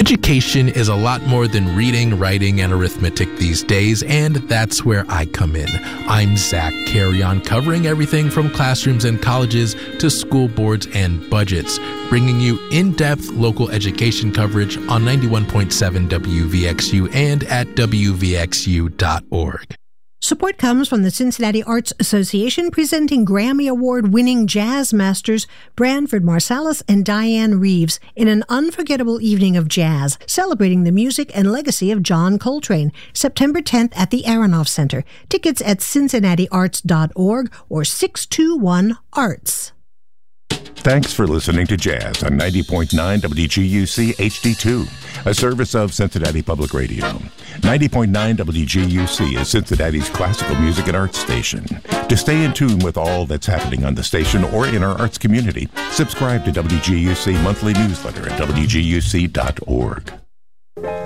Education is a lot more than reading, writing, and arithmetic these days, and that's where I come in. I'm Zach Carrion, covering everything from classrooms and colleges to school boards and budgets, bringing you in-depth local education coverage on 91.7 WVXU and at WVXU.org. Support comes from the Cincinnati Arts Association, presenting Grammy Award-winning jazz masters Branford Marsalis and Diane Reeves in an unforgettable evening of jazz, celebrating the music and legacy of John Coltrane, September 10th at the Aronoff Center. Tickets at cincinnatiarts.org or 621-ARTS. Thanks for listening to Jazz on 90.9 WGUC HD2, a service of Cincinnati Public Radio. 90.9 WGUC is Cincinnati's classical music and arts station. To stay in tune with all that's happening on the station or in our arts community, subscribe to WGUC monthly newsletter at WGUC.org.